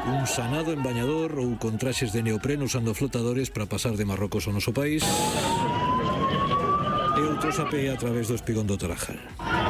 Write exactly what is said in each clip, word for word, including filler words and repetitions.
Un sanado en bañador ou con traxes de neopreno usando flotadores para pasar de Marrocos ao noso país, e outros a pé a través do espigón do Tarajal.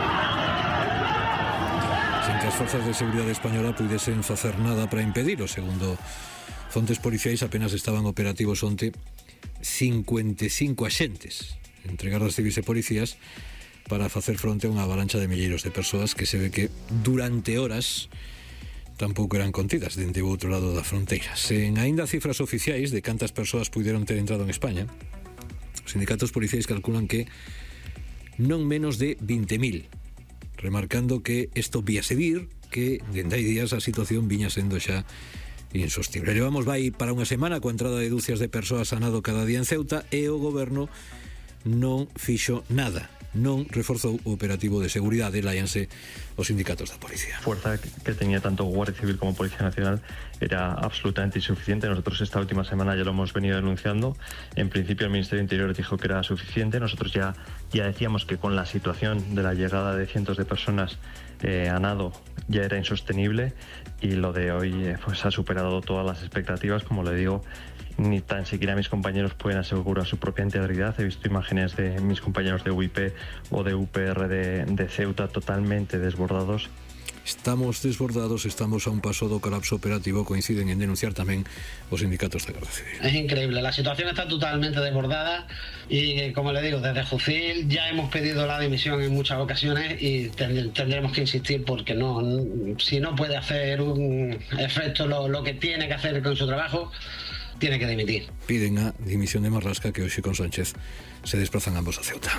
Sen que as forzas de seguridade española puidesen facer nada para impedilo, segundo fontes policiais, apenas estaban operativos onte cincuenta e cinco axentes entre gardas civis e policías para facer fronte a unha avalancha de milleiros de persoas que se ve que durante horas tampouco eran contidas dende o outro lado da fronteira. Sen aínda cifras oficiais de cantas persoas puideron ter entrado en España, os sindicatos policiais calculan que non menos de vinte mil, remarcando que isto vía seguir, que dende hai días a situación viña sendo xa insostible. Levamos vai para unha semana coa entrada de dúcias de persoas a nado cada día en Ceuta e o goberno non fixo nada, non reforzou o operativo de seguridade, láianse os sindicatos da policía. La fuerza que tenía tanto Guardia Civil como Policía Nacional era absolutamente insuficiente. Nosotros esta última semana ya lo hemos venido denunciando. En principio el Ministerio de Interior dijo que era suficiente. Nosotros ya, ya decíamos que con la situación de la llegada de cientos de personas eh, a nado ya era insostenible, y lo de hoy eh, pues ha superado todas las expectativas. Como le digo, ni tan siquiera mis compañeros pueden asegurar su propia integridad. He visto imágenes de mis compañeros de U I P o de U P R de, de Ceuta totalmente desbordados. Estamos desbordados, estamos a un paso do colapso operativo, coinciden en denunciar tamén os sindicatos de Guardia Civil. Es increíble, la situación está totalmente desbordada y, como le digo, desde Jucil ya hemos pedido la dimisión en muchas ocasiones y tendremos que insistir porque no, si no puede hacer un efecto lo, lo que tiene que hacer con su trabajo, tiene que dimitir. Piden a dimisión de Marrasca, que hoxe con Sánchez se desplazan ambos a Ceuta.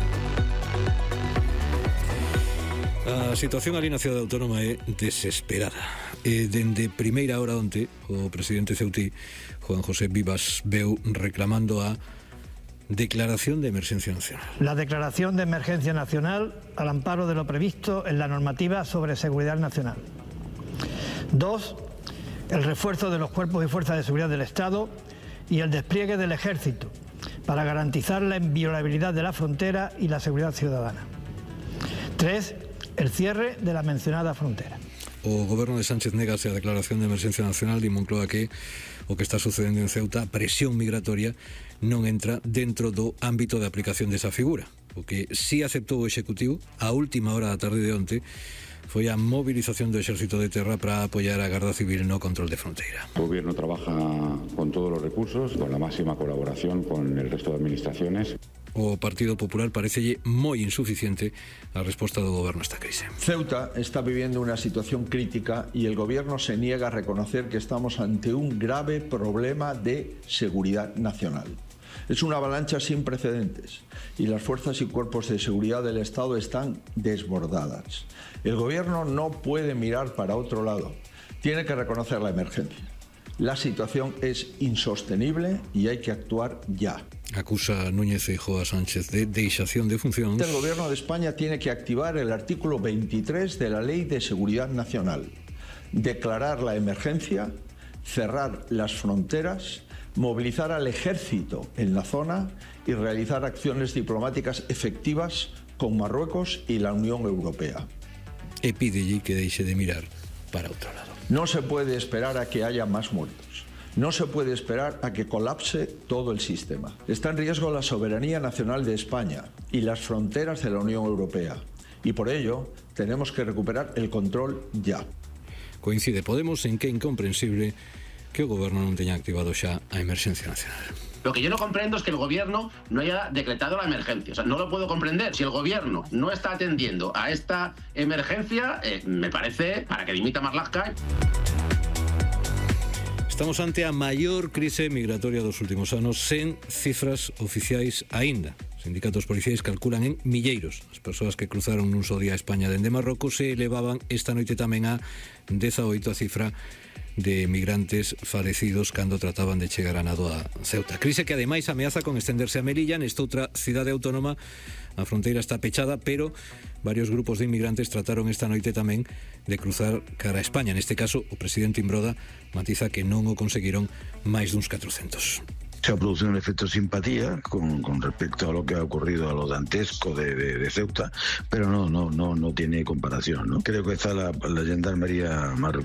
A situación ali na cidade autónoma é desesperada. E dende primeira hora onte, o presidente ceutí, Juan José Vivas, veu reclamando a declaración de emergencia nacional. La declaración de emergencia nacional al amparo de lo previsto en la normativa sobre seguridad nacional. Dos, el refuerzo de los cuerpos y fuerzas de seguridad del Estado y el despliegue del Ejército para garantizar la inviolabilidad de la frontera y la seguridad ciudadana. Tres, el cierre de la mencionada frontera. O goberno de Sánchez negase a declaración de emergencia nacional e Moncloa que o que está sucedendo en Ceuta, a presión migratoria, non entra dentro do ámbito de aplicación desa figura. O que sí aceptou o Executivo a última hora da tarde de onte foi a movilización do Exército de Terra para apoiar a Garda Civil no control de fronteira. El gobierno trabaja con todos los recursos, con la máxima colaboración con el resto de administraciones. O Partido Popular parecelle moi insuficiente a resposta do goberno a esta crise. Ceuta está viviendo una situación crítica y el gobierno se niega a reconocer que estamos ante un grave problema de seguridad nacional. Es una avalancha sin precedentes y las fuerzas y cuerpos de seguridad del Estado están desbordadas. El gobierno no puede mirar para otro lado, tiene que reconocer la emergencia. La situación es insostenible y hay que actuar ya. Acusa Núñez Feijóo a Sánchez de deixación de funcións. El gobierno de España tiene que activar el artículo veintitrés de la Ley de Seguridad Nacional, declarar la emergencia, cerrar las fronteras, movilizar al ejército en la zona y realizar acciones diplomáticas efectivas con Marruecos y la Unión Europea. E pídelle que deixe de mirar para outro lado. No se puede esperar a que haya más muertos. No se puede esperar a que colapse todo el sistema. Está en riesgo la soberanía nacional de España y las fronteras de la Unión Europea. Y por ello tenemos que recuperar el control ya. Coincide Podemos en que é incomprensible que o goberno non teña activado xa a emerxencia nacional. Lo que yo no comprendo es que el gobierno no haya decretado la emergencia. O sea, no lo puedo comprender. Si el gobierno no está atendiendo a esta emergencia, eh, me parece para que dimita Marlaska. Estamos ante a maior crise migratoria dos últimos anos, sen cifras oficiais aínda. Sindicatos policiais calculan en milleiros as persoas que cruzaron nun só día a España dende Marrocos e elevaban esta noite tamén a dezaoito a cifra de migrantes falecidos cando trataban de chegar a nado a Ceuta. Crise que ademais ameaza con estenderse a Melilla, nesta outra cidade autónoma. A fronteira está pechada, pero varios grupos de inmigrantes trataron esta noite tamén de cruzar cara a España. Neste caso, o presidente Imbroda matiza que non o conseguiron máis duns catrocentos. Se ha producido un efecto simpatía con, con respecto a lo que ha ocurrido a lo dantesco de, de, de Ceuta, pero no, no, no, no tiene comparación, ¿no? Creo que está la, la gendarmería marroquí